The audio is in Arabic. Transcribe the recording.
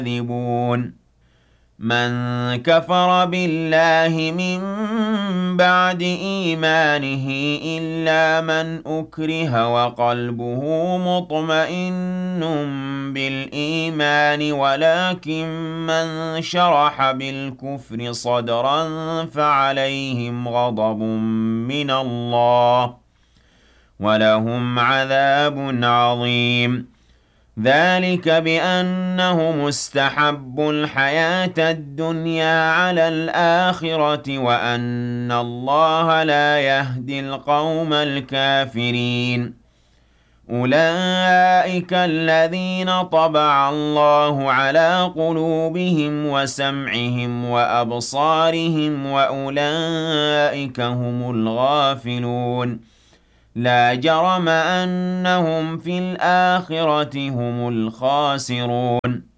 كاذبون من كفر بالله من بعد إيمانه إلا من أكره وقلبه مطمئن بالإيمان ولكن من شرح بالكفر صدرا فعليهم غضب من الله ولهم عذاب عظيم ذلك بأنه مستحب الحياة الدنيا على الآخرة وأن الله لا يهدي القوم الكافرين أولئك الذين طبع الله على قلوبهم وسمعهم وأبصارهم وأولئك هم الغافلون لا جرم أنهم في الآخرة هم الخاسرون